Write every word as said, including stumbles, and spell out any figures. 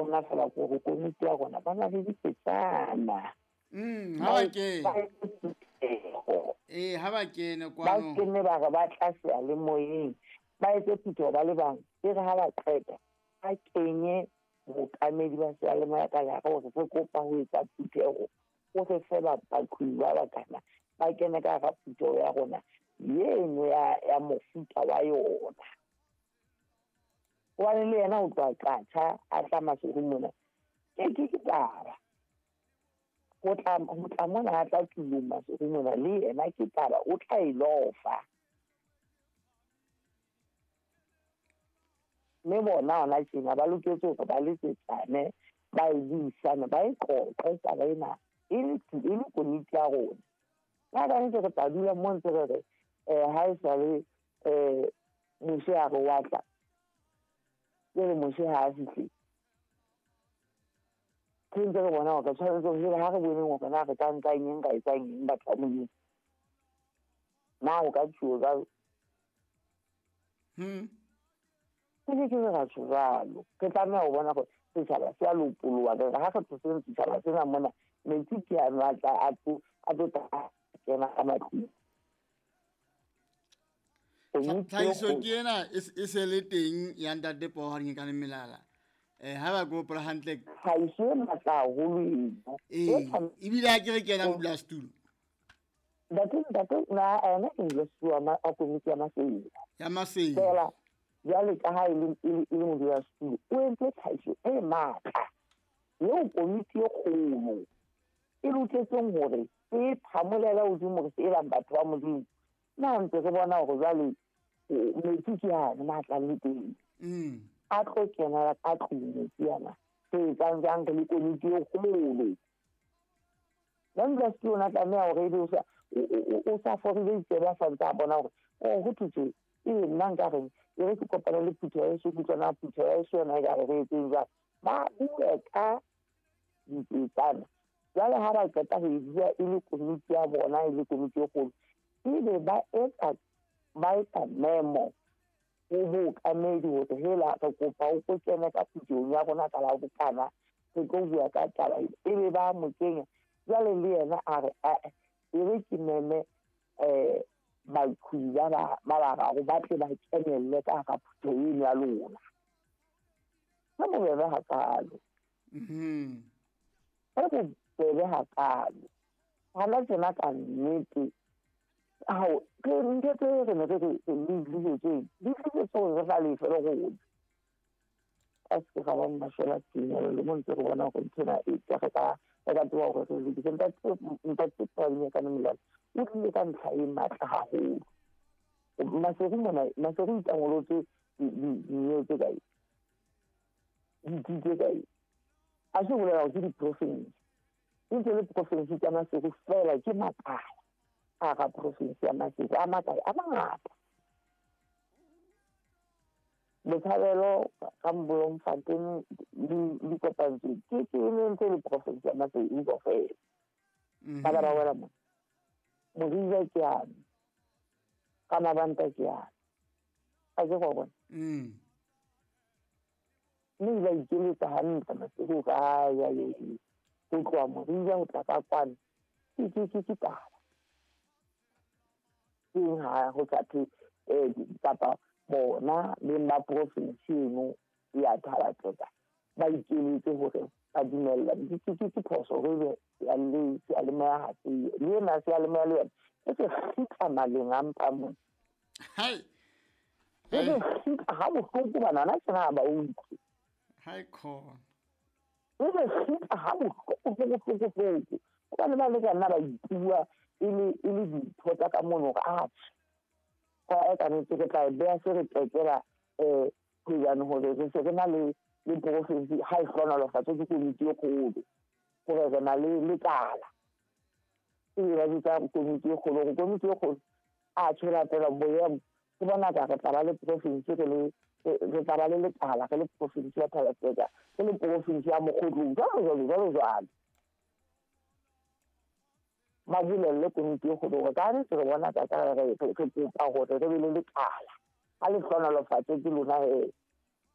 rona fela go go komiti ya rona ba na le dipetsana mm ha ba ke eh ha ba kene kwano ba kene ba ga ba tlase a le moyeng ba etse phutho ba le bang e re ha ba qeta a kenye bokamedi ba se a le moya ka ya go se kopa ho etsa phutho go se fela ba khulwa ba kana ba kene ka ga phutho ya rona yeno ya ya mofuta wa yona wa le yena o tla katsha a tla masego mona ke ke ke taba go tla go tla mona a tla tluma masego mona le yena ke taba o tla ilofa me bona ona tsena ba loketse go ba le tsane ba idisana ba ikoqa tsa bana ile ile komiti ya rona ba ba ntse go tadula mo ntse re eh ha e sale eh mose a go watla le mose ha fitse ke ntse go bona go tshwara go hira ha go bone go kana ga tang ka nyeng ka itsang ba tlamile na o ka tsho ga hm ke ke ga tswalo ke tla o bona go se tsala se a lopolo wa ga ga go se se tsala se na mona me tiki ya matla a tu a tu ta ke na amati tlhahiso ke ena e se le teng ya ntate Pohari ka melala eh ha ba go pro hantle ha ise matla go le eh e bile a ke re kena mo la stool datu datu na ena ke le suwa ma a komiti ya masei ya masei ela ya le ka ha ile ile mo ya stool o entse tlhahiso e matla yo komiti e kgolo e loketseng hore e phamolela o di mo se la batho ba modimo na ntse re bona go jale metsi ya matla le teng mm a tlo kena ka tlung yana se tsang jang le komiti e kgolo then just you na tla me hore e sa o sa forile ke ba fa tsa bona hore o go tutse e nna nka re e re go kopana le phutho ya se phutho na phutho ya se na ga re tseng ja ba bua ka ditsana jale ha ba qeta go bua e le komiti ya bona e le komiti e kgolo e be ba etsa ba etsa memo go bo ka medi ho hela ka kopa o go kena ka phutho ya bona ka la bokana se go bua ka taba e be ba mo kenya jale le yena a re e re ke meme eh ba khula ba ba ba go batle ba kenelle ka ga phutho e ya lona ba mo be ha kalo mhm ba mo be ha kalo hala tsena ka nnete ao ke ntse re ne re le le tse di se so re fa le felo go a se ga ba mma shela tsena le mo ntse re bona go tsena e ka ga ka twa go re di senta nta tsa ne ka nna o tlile ka ntlha e matla haholo masego mona masego tsa ngolotse di di tse ga di tse ga a se bolela go di province ntse le province tsa masego fela ke makala a ga province ya masego a makala a mangata le thabelo ka mbolong fateng di kopantse ke ke ne ntse le province ya masego go fela ba ba wela mo mo riza ke ya kana banta ke ya a ke go bona mm ni la ikele ta hantle masego ka ya ye ke kwa mo riza o tla ka kwana ke ke ke ke ta ke ha go tla ke eh tapa bona le ma province no ya thaba tota ba ikele hore ba dumella di ke ke phoso re ya le ya le ma ha se le na se ya le ma le e se fitla maleng a mpa mo hai e se fitla ha bo go bana na tsena ba o hai khona e se fitla ha bo go go go go go ba le ba le kana ba bua ile ile di thota ka mono a ka e ka ne ke tla be a se re tekela eh go ya no go se se na le le province ha e sona lo fa tse ke di tio go go re na le le kala e ra di tsa komiti go go komiti go a tshela tela boye ke bona ka ka tla le province ke le ke tla le le kala ke le province ya tla tsa ke le province ya mo go go go go go ba bile le komiti go go ka re se bona ka ka re ke ke pa go re le le kala a le sona lo fa tse ke lona e